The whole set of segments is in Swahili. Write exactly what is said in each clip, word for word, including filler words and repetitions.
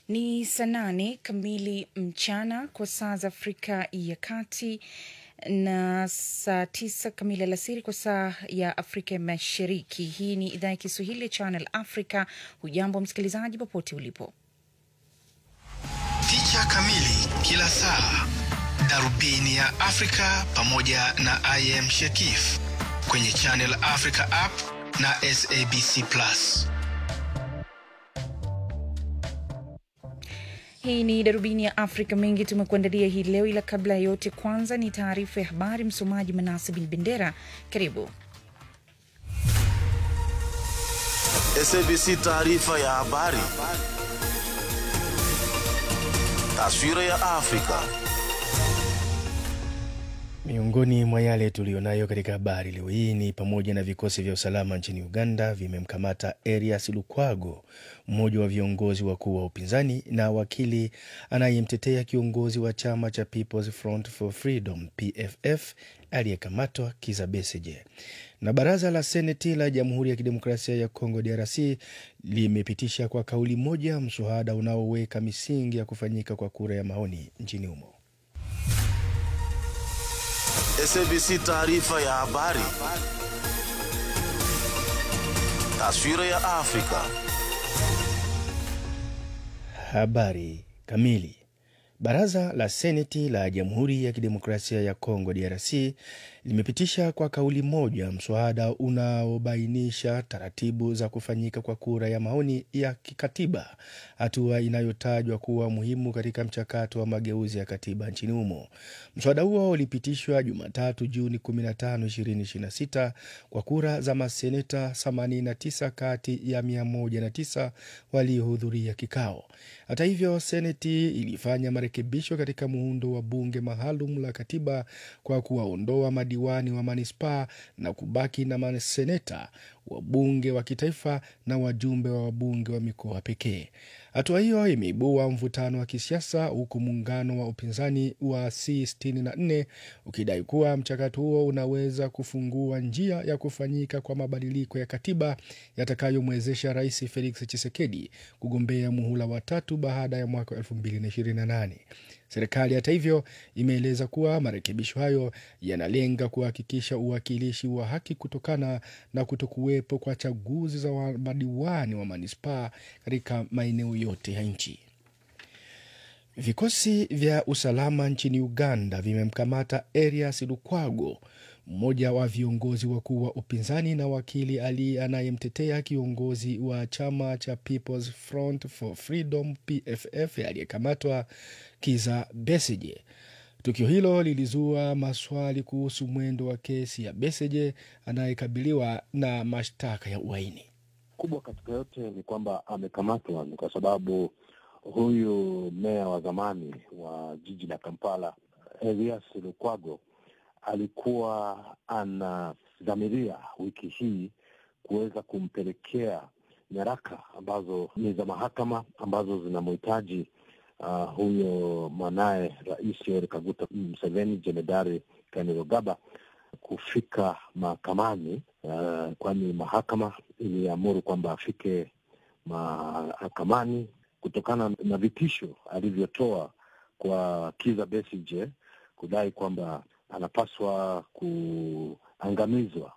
Ni saa nane kamili mchana kwa saa za Afrika ya Kati na saa tisa kamili alasiri kwa saa ya Afrika Mashariki. Hii ni idhaa ya Kiswahili ya Channel Africa. Hujambo msikilizaji popote ulipo. Picha kamili kila saa, darubini ya Afrika pamoja na I am Shakif kwenye Channel Africa app na S A B C Plus. Hii ni darubini ya Afrika, mengi tumekuandalia hii leo, ila kabla yote kwanza ni taarifa ya habari. Msomaji Manase bin Bendera, karibu. S A B C taarifa ya habari. Taswira ya Afrika. Miongoni mwa yale tulionayo katika habari leo hii ni pamoja na vikosi vya usalama nchini Uganda vimemkamata Erias Lukwago, mmoja wa viongozi wakuu wa upinzani na wakili anayemtetea kiongozi wa chama cha People's Front for Freedom P F F aliyekamatwa Kizza Besigye. Na baraza la Seneti la Jamhuri ya Kidemokrasia ya Kongo D R C limepitisha kwa kauli moja mswada unaoweka misingi ya kufanyika kwa kura ya maoni nchini humo. S A B C taarifa ya habari. Taswira ya Afrika. Habari kamili. Baraza la Seneti la Jamhuri ya Kidemokrasia ya Kongo D R C limepitisha kwa kauli moja mswada unaobainisha taratibu za kufanyika kwa kura ya maoni ya kikatiba, hatua inayotajwa kuwa muhimu katika mchakato wa mageuzi ya katiba nchini humo. Mswada huo ulipitishwa Jumatatu Juni kumi na tano, ishirini ishirini na sita kwa kura za maseneta themanini na tisa kati ya mia moja na tisa waliohudhuria kikao. Hata hivyo, Seneti ilifanya marekebisho katika muundo wa bunge maalum la katiba kwa kuwaondoa madiwani wa manispaa na kubaki na maseneta, wabunge wa kitaifa na wajumbe wa wabunge wa mikoa pekee. Hatua hiyo imeibua mvutano wa kisiasa, huku muungano wa upinzani wa C sitini na nne ukidai kuwa mchakato huo unaweza kufungua njia ya kufanyika kwa mabadiliko ya katiba yatakayomwezesha Rais Felix Tshisekedi kugombea muhula wa tatu baada ya mwaka elfu mbili na ishirini na nane. Serikali hata hivyo imeeleza kuwa marekebisho hayo yanalenga kuhakikisha uwakilishi wa haki kutokana na kutokuwepo kwa chaguzi za madiwani wa manispaa katika maeneo yote ya nchi. Vikosi vya usalama nchini Uganda vimemkamata Erias Lukwago, mmoja wa viongozi wakuu wa upinzani na wakili ali anayemtetea kiongozi wa chama cha People's Front for Freedom P F F aliyekamatwa Kizza Besigye. Tukio hilo lilizua maswali kuhusu mwendo wa kesi ya Besigye anayekabiliwa na mashtaka ya uhaini. Kubwa katika yote ni kwamba amekamatwa ni kwa sababu huyu meya wa zamani wa jiji la Kampala, Erias Lukwago, alikuwa anadhamiria wiki hii kuweza kumpelekea nyaraka ambazo ni za mahakama ambazo zinamhitaji uh, huyo mwanae Rais Yoweri Kaguta Museveni, Jemedari Kainerugaba, kufika mahakamani, uh, kwani mahakama iliamuru kwamba afike mahakamani kutokana na vitisho alivyotoa kwa Kizza Besigye kudai kwamba anapaswa kuangamizwa.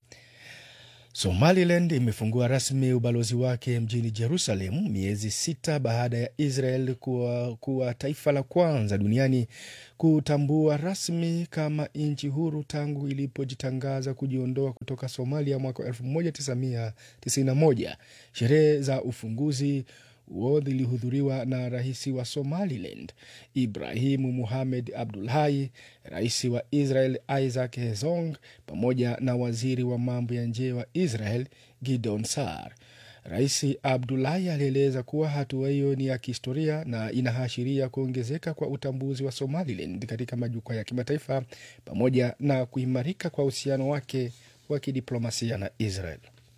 Somaliland imefungua rasmi ubalozi wake mjini Jerusalem miezi sita baada ya Israel kuwa, kuwa taifa la kwanza duniani kutambua rasmi kama nchi huru tangu ilipojitangaza kujiondoa kutoka Somalia mwaka elfu moja tisa mia tisini na moja. Sherehe za ufunguzi huo zilihudhuriwa na rais wa Somaliland Ibrahim Mohamed Abdullahi, rais wa Israel Isaac Herzog, pamoja na waziri wa mambo ya nje wa Israel Gideon Saar. Rais Abdullahi alieleza kuwa hatua hiyo ni ya kihistoria na inaashiria kuongezeka kwa utambuzi wa Somaliland katika majukwaa ya kimataifa pamoja na kuimarika kwa uhusiano wake wa kidiplomasia na Israel.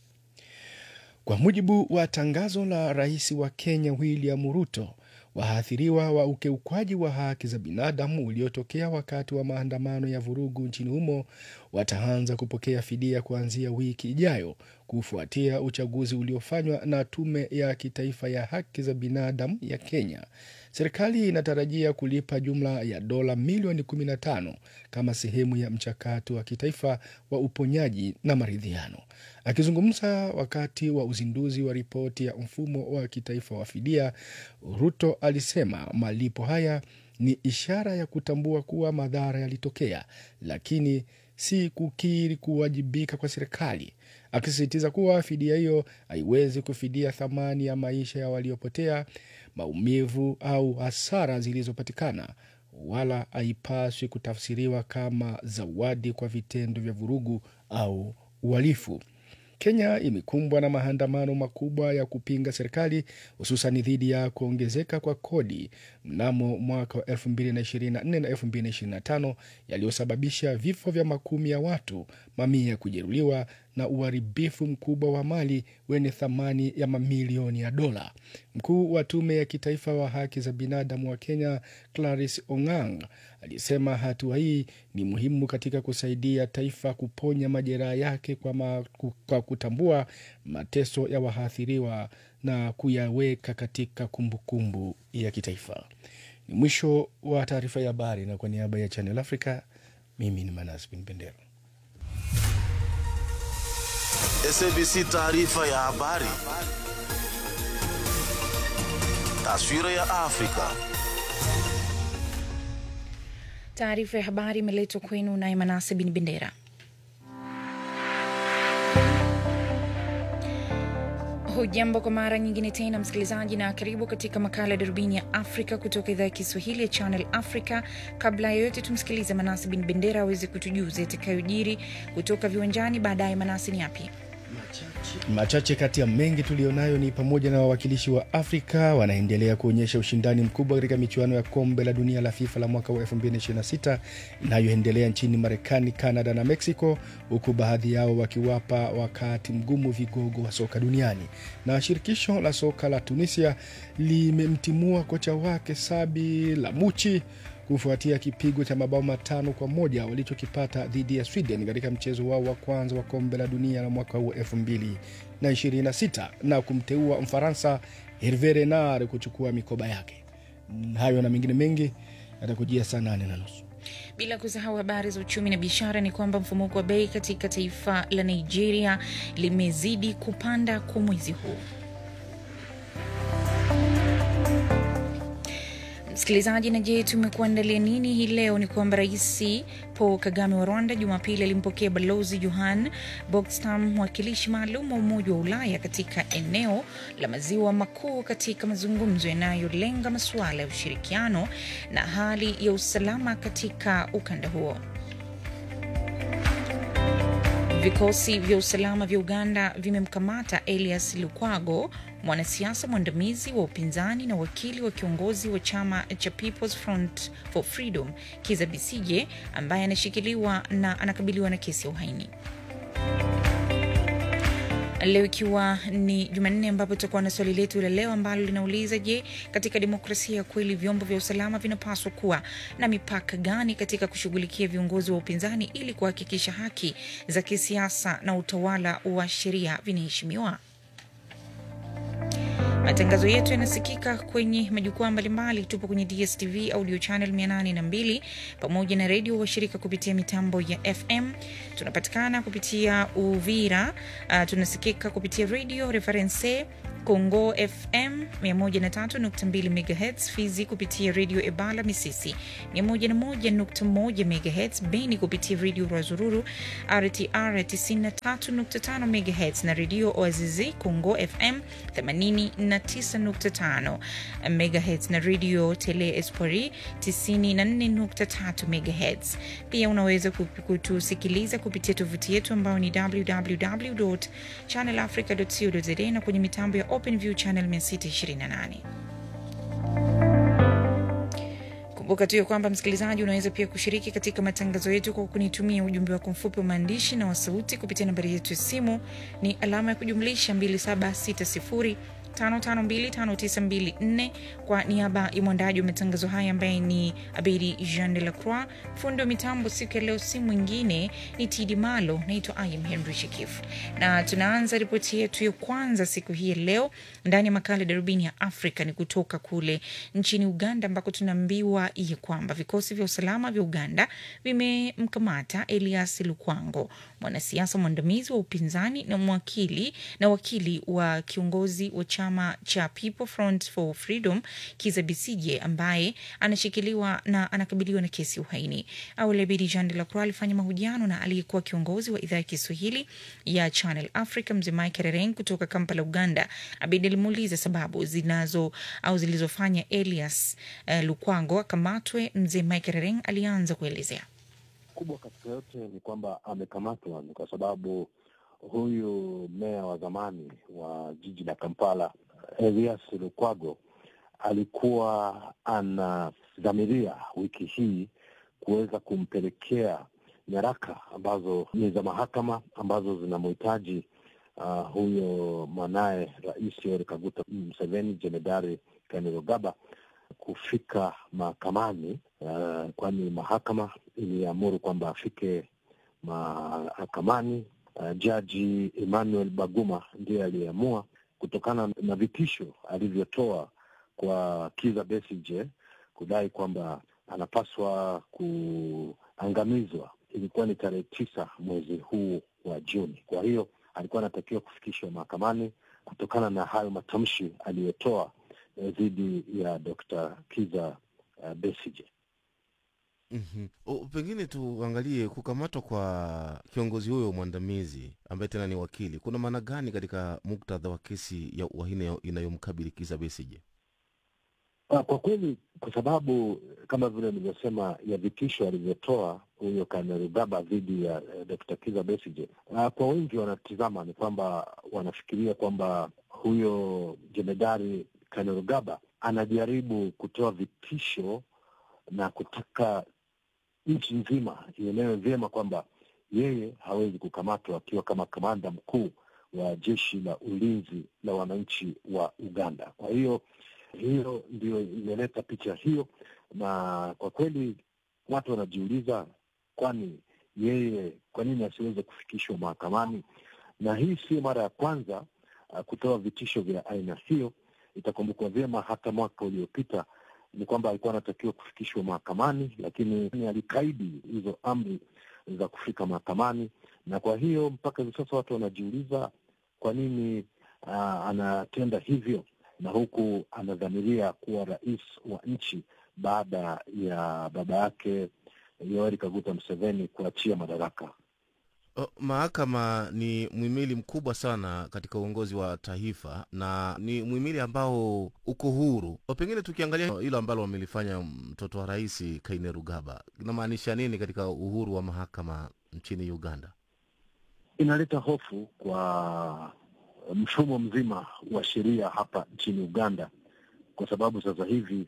Kwa mujibu wa tangazo la rais wa Kenya William Ruto, waathiriwa wa ukiukwaji wa haki za binadamu uliotokea wakati wa maandamano ya vurugu nchini humo wataanza kupokea fidia kuanzia wiki ijayo, kufuatia uchaguzi uliofanywa na Tume ya Kitaifa ya Haki za Binadamu ya Kenya. Serikali inatarajia kulipa jumla ya dola milioni kumi na tano kama sehemu ya mchakato wa kitaifa wa uponyaji na maridhiano. Akizungumza wakati wa uzinduzi wa ripoti ya mfumo wa kitaifa wa fidia, Ruto alisema malipo haya ni ishara ya kutambua kuwa madhara yalitokea, lakini si kukiri kuwajibika kwa serikali, akisisitiza kuwa fidia hiyo haiwezi kufidia thamani ya maisha ya waliopotea, maumivu au hasara zilizopatikana, wala haipaswi kutafsiriwa kama zawadi kwa vitendo vya vurugu au uhalifu. Kenya imekumbwa na maandamano makubwa ya kupinga serikali, hususan dhidi ya kuongezeka kwa kodi mnamo mwaka wa elfu mbili na ishirini na nne na elfu mbili na ishirini na tano yaliyosababisha vifo vya makumi ya watu, mamia kujeruhiwa na uharibifu mkubwa wa mali wenye thamani ya mamilioni ya dola. Mkuu wa Tume ya Kitaifa wa Haki za Binadamu wa Kenya, Clarice Ongang, alisema hatua hii ni muhimu katika kusaidia taifa kuponya majeraha yake kwa, ma, kwa kutambua mateso ya waathiriwa na kuyaweka katika kumbukumbu kumbu ya kitaifa. Ni mwisho wa taarifa ya habari, na kwa niaba ya Channel Africa, mimi ni Manas bin Bendera. S A B C taarifa ya habari. Taswira ya Afrika. Taarifa ya habari imeletwa kwenu na Manase bin Bendera. Hujambo kwa mara nyingine tena msikilizaji, na karibu katika makala ya Darubini ya Afrika kutoka idhaa ya Kiswahili ya Channel Africa. Kabla ya yote tumsikilize Manase bin Bendera aweze kutujuza itakayojiri kutoka viwanjani. Baadaye Manase, ni yapi? Machache kati ya mengi tulionayo ni pamoja na wawakilishi wa Afrika wanaendelea kuonyesha ushindani mkubwa katika michuano ya kombe la dunia la FIFA la mwaka wa elfu mbili na ishirini na sita inayoendelea nchini Marekani, Canada na Mexico, huku baadhi yao wakiwapa wakati mgumu vigogo wa soka duniani. Na shirikisho la soka la Tunisia limemtimua kocha wake Sabi Lamouchi kufuatia kipigo cha mabao matano kwa moja walichokipata dhidi ya Sweden katika mchezo wao wa kwanza wa kombe la dunia la mwaka wa elfu mbili na ishirini na sita, na kumteua Mfaransa Hervé Renard kuchukua mikoba yake. Hayo na mengine mengi yatakujia saa nane na nusu. Bila kusahau habari za uchumi na biashara, ni kwamba mfumuko wa bei katika taifa la Nigeria limezidi kupanda kwa mwezi huu. Msikilizaji, na je, tumekuandalia nini hii leo? Ni kwamba Rais Paul Kagame wa Rwanda Jumapili alimpokea Balozi Johan Bogstam, mwakilishi maalum wa Umoja wa Ulaya katika eneo la Maziwa Makuu, katika mazungumzo yanayolenga masuala ya ushirikiano na hali ya usalama katika ukanda huo. Vikosi vya usalama vya Uganda vimemkamata Elias Lukwago, mwanasiasa mwandamizi wa upinzani na wakili wa kiongozi wa chama cha People's Front for Freedom Kizza Besigye, ambaye anashikiliwa na anakabiliwa na kesi ya uhaini. Leo ikiwa ni Jumanne, ambapo tutakuwa na swali letu la leo ambalo linauliza, je, katika demokrasia kweli vyombo vya usalama vinapaswa kuwa na mipaka gani katika kushughulikia viongozi wa upinzani ili kuhakikisha haki za kisiasa na utawala wa sheria vinaheshimiwa? Matangazo yetu yanasikika kwenye majukwaa mbalimbali. Tupo kwenye D S T V audio channel mia nane na mbili pamoja na radio washirika kupitia mitambo ya F M. Tunapatikana kupitia Uvira, uh, tunasikika kupitia Radio Reference Kongo F M mia moja na tatu nukta mbili megahertz, Fizi kupitia Radio Ebala Misisi mia moja na moja nukta moja megahertz, Beni kupitia Radio Razururu R T R tisini na tatu nukta tano megahertz na Radio Oazizi Kongo F M themanini na tisa nukta tano megahertz na Radio Tele Espoir tisini na nne nukta tatu megahertz. Pia unaweza kutusikiliza kupitia tovuti yetu ambayo ni w w w dot channel africa dot co dot z a na kwenye mitambo ya OpenView channel mia sita ishirini na nane. Kumbuka tu kwamba msikilizaji, unaweza pia kushiriki katika matangazo yetu kwa kunitumia ujumbe wako mfupi wa maandishi na wa sauti kupitia nambari yetu ya simu ni alama ya kujumlisha mbili saba sita sifuri tano tano mbili tano tisa mbili nne. Kwa niaba ya mwandaji wa matangazo haya ambaye ni Abedi Jean de la Croix, fundi wa mitambo siku ya leo si mwingine ni Tidi Malo. Naitwa I am Henry Shikif, na tunaanza ripoti yetu ya kwanza siku hii leo ndani ya makala Darubini ya Afrika ni kutoka kule nchini Uganda, ambako tunaambiwa ya kwamba vikosi vya usalama vya Uganda vimemkamata Elias Lukwango, mwanasiasa mwandamizi wa upinzani na mwakili na wakili wa kiongozi wa chama cha People Front for Freedom Kizza Besigye, ambaye anashikiliwa na anakabiliwa na kesi ya uhaini. Awali Abedi Jean de la Croix alifanya mahojiano na aliyekuwa kiongozi wa idhaa ya Kiswahili ya Channel Africa Mzee Mike Rereng kutoka Kampala, Uganda. Abedi alimuuliza sababu zinazo au zilizofanya Elias uh, Lukwango akamatwe. Mzee Mike Rereng alianza kuelezea. Kubwa katika yote ni kwamba amekamatwa ni kwa sababu huyu meya wa zamani wa jiji la Kampala, Elias Lukwago, alikuwa anadhamiria wiki hii kuweza kumpelekea nyaraka ambazo ni za mahakama ambazo zinamhitaji uh, huyo mwanae Rais Yoweri Kaguta Museveni, Jemedari Kainerugaba, kufika mahakamani, uh, kwani mahakama iliamuru kwamba afike mahakamani. Uh, Jaji Emmanuel Baguma ndiye aliamua kutokana na vitisho alivyotoa kwa Kizza Besigye kudai kwamba anapaswa kuangamizwa. Ilikuwa ni tarehe tisa mwezi huu wa Juni. Kwa hiyo alikuwa anatakiwa kufikishwa mahakamani kutokana na hayo matamshi aliyotoa dhidi ya Doctor Kizza uh, Besigye. Mm-hmm. O, pengine tuangalie kukamatwa kwa kiongozi huyo mwandamizi ambaye tena ni wakili. Kuna maana gani katika muktadha wa kesi ya uhaini inayomkabili Kizza Besigye? Kwa kweli, kwa sababu kama vile nilivyosema ya vitisho alivyotoa huyo Kainerugaba dhidi ya uh, Doctor Kizza Besigye, uh, kwa wengi wanatizama ni kwamba wanafikiria kwamba huyo Jemedari Kainerugaba anajaribu kutoa vitisho na kutaka nchi nzima ielewe vyema kwamba yeye hawezi kukamatwa akiwa kama kamanda mkuu wa jeshi la ulinzi la wananchi wa Uganda. Kwa hiyo hiyo ndio imeleta picha hiyo, na kwa kweli watu wanajiuliza, kwani yeye kwa nini asiweze kufikishwa mahakamani? Na hii si mara ya kwanza uh, kutoa vitisho vya aina hiyo. Itakumbukwa vyema hata mwaka uliopita ni kwamba alikuwa anatakiwa kufikishwa mahakamani, lakini alikaidi hizo amri za kufika mahakamani. Na kwa hiyo mpaka hivi sasa watu wanajiuliza kwa nini uh, anatenda hivyo, na huku anadhamiria kuwa rais wa nchi baada ya baba yake Yoweri Kaguta Museveni kuachia madaraka. O, mahakama ni muhimili mkubwa sana katika uongozi wa taifa na ni muhimili ambao uko huru. O, pengine tukiangalia hilo ambalo wamelifanya mtoto wa rais Kainerugaba, inamaanisha nini katika uhuru wa mahakama nchini Uganda? Inaleta hofu kwa mfumo mzima wa sheria hapa nchini Uganda, kwa sababu sasa hivi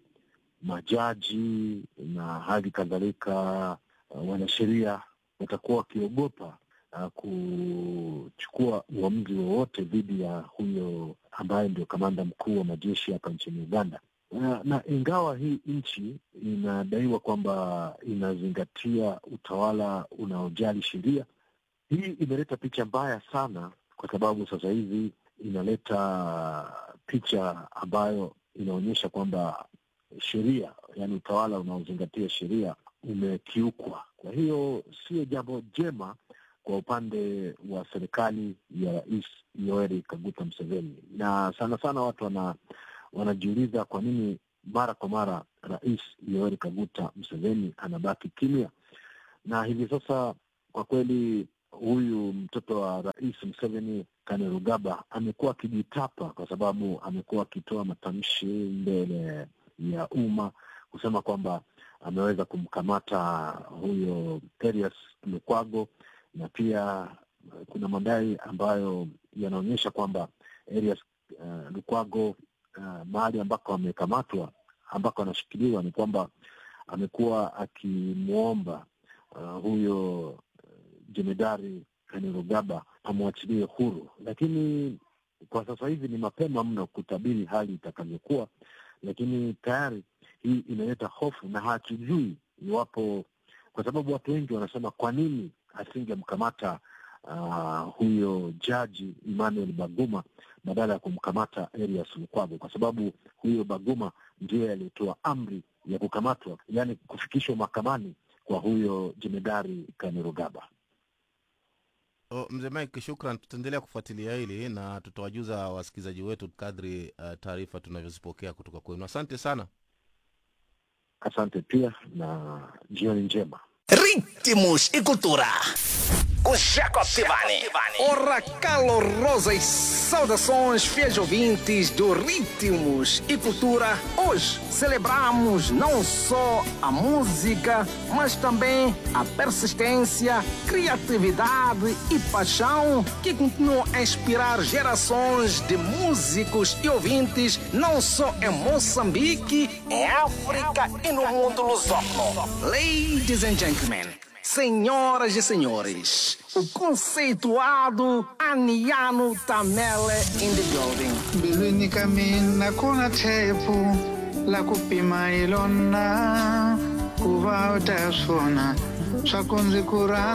majaji na hali kadhalika uh, wanasheria watakuwa wakiogopa uh, kuchukua uamuzi wowote dhidi ya huyo ambaye ndio kamanda mkuu wa majeshi hapa nchini Uganda. Uh, na ingawa hii nchi inadaiwa kwamba inazingatia utawala unaojali sheria, hii imeleta picha mbaya sana, kwa sababu sasa hivi inaleta picha ambayo inaonyesha kwamba sheria, yani utawala unaozingatia sheria umekiukwa. Kwa hiyo sio jambo jema kwa upande wa serikali ya Rais Yoweri Kaguta Museveni, na sana sana watu wana wanajiuliza kwa nini mara kwa mara Rais Yoweri Kaguta Museveni anabaki kimya. Na hivi sasa kwa kweli huyu mtoto wa Rais Museveni, Kainerugaba, amekuwa akijitapa kwa sababu amekuwa akitoa matamshi mbele ya umma kusema kwamba ameweza kumkamata huyo Elias Lukwago, na pia kuna madai ambayo yanaonyesha kwamba Elias uh, Lukwago uh, mahali ambako amekamatwa, ambako anashikiliwa, ni kwamba amekuwa akimuomba uh, huyo uh, Jemedari Kainerugaba amwachilie huru, lakini Kwa sasa hivi ni mapema mno kutabiri hali itakavyokuwa, lakini tayari hii inaleta hofu na hatujui iwapo, kwa sababu watu wengi wanasema kwa nini asingemkamata uh, huyo jaji Emmanuel Baguma badala ya kumkamata Erias Lukwago, kwa sababu huyo Baguma ndiye aliyetoa amri ya kukamatwa, yani kufikishwa mahakamani kwa huyo Jemedari Kainerugaba. Oh, Mzee Mike, shukran. Tutaendelea kufuatilia hili na tutawajuza wasikilizaji wetu kadri uh, taarifa tunavyozipokea kutoka kwenu. Asante sana. Asante pia na jioni njema. Ritmos e cultura. Com Jacob Tivani. Ora, calorosas saudações, fiéis ouvintes do Ritmos e Cultura. Hoje celebramos não só a música, mas também a persistência, criatividade e paixão que continuam a inspirar gerações de músicos e ouvintes, não só em Moçambique, em África e no mundo lusófono. Ladies and gentlemen, senhoras e senhores, o conceituado Aniano Tamele in the building. Bilwini kamina kuna tepu la kupima ilona kuva utasona swakunzi kurana